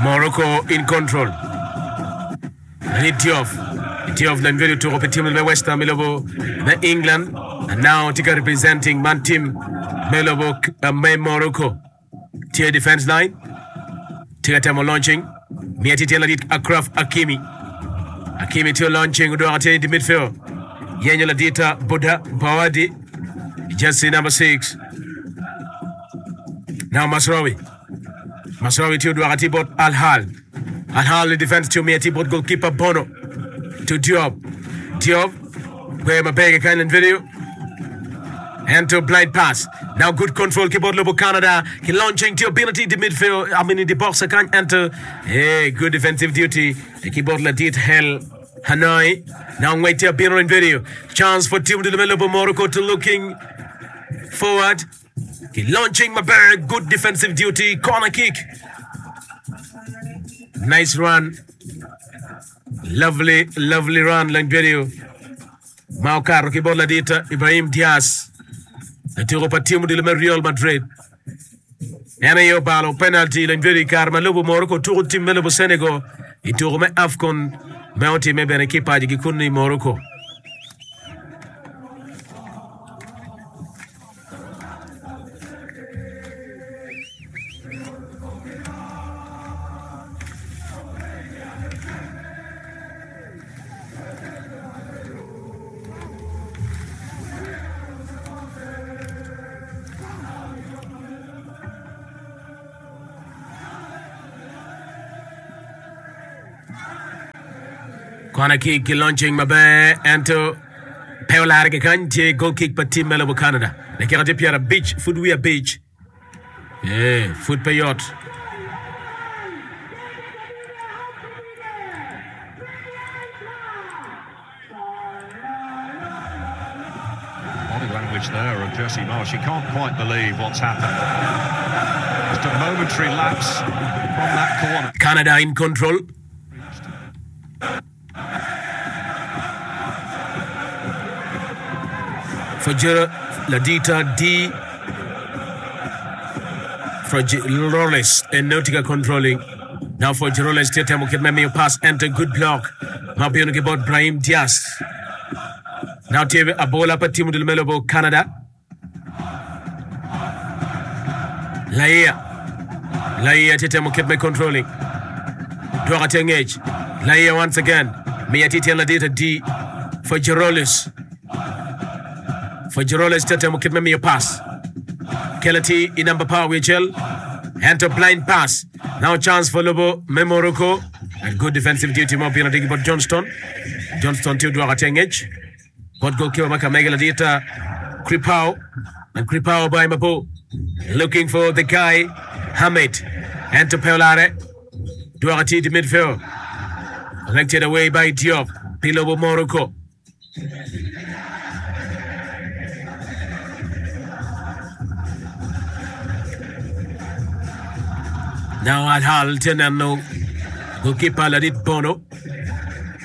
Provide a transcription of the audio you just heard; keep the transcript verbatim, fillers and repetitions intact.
Morocco in control. Read Diouf. Diouf then very to repeat with West Ham Melobo, the England, and now Tika representing man team Melobo uh, Morocco. Tier defense line. Tika Tamo launching. Miati Teladit Akraf Hakimi. Hakimi to launching Udoate in the midfield. Yanyola Dita Buddha Bawadi. Jersey number six. Now Masraoui. Masraoui to Duarte bot Al Hal. Al Hal the defense to Miati bot goalkeeper Bono. To Diop. Diop. Where my bag kind of video. And to blind pass. Now good control. Keyboard Lobo Canada. He launching to ability the midfield. I mean in the box. I can't enter. Hey, good defensive duty. The keyboard Ladit Hell. Hanoi. Now wait to be in video. Chance for Team to the middle of Morocco to looking forward. He launching my bag. Good defensive duty. Corner kick. Nice run. Lovely, lovely run. Like video. Maukar. Keyboard Ladita. Ibrahim Diaz. The Europa Team to the Real Madrid. Anayo Balo penalty. Like very car. Malubo Morocco. Two team Melobo Senegal. Itu me Afcon. Mounty maybe an equipa di Kikuni Morocco. Corner kick launching Mabe and to Peolar Ganti goal kick by Team Melobo Canada. They can't appear a beach, footwear beach. Yeah, foot payot. Body language there of Jesse Marsh. She can't quite believe what's happened. Just a momentary lapse from that corner. Canada in control. For Ladita D. For Giroles and Nautica controlling. Now for Giroles, Tetamo can make pass, enter good block. Now be on about Brahim Diaz. Now Teve a ball up at Timo del Melobo, Canada. Laia. Laia Tetamo kept me controlling. Duarateng Edge. Laia once again. Miatiti Ladita D. For Giroles. For Giroles, Tetamo can make a pass. Kelati in number power with gel. And a blind pass. Now chance for Lobo Morocco. And good defensive duty. More penalty about Johnston. Johnston to Duarateng Edge. But goalkeeper Makamega Ladita. Kripau. And Kripau by Mapo. Looking for the guy. Hamid. And to Peolare. Duarati the midfield. Elected away by Diop. Pilobo Morocco. Now at Hal Tenano, goalkeeper Ladit Bono.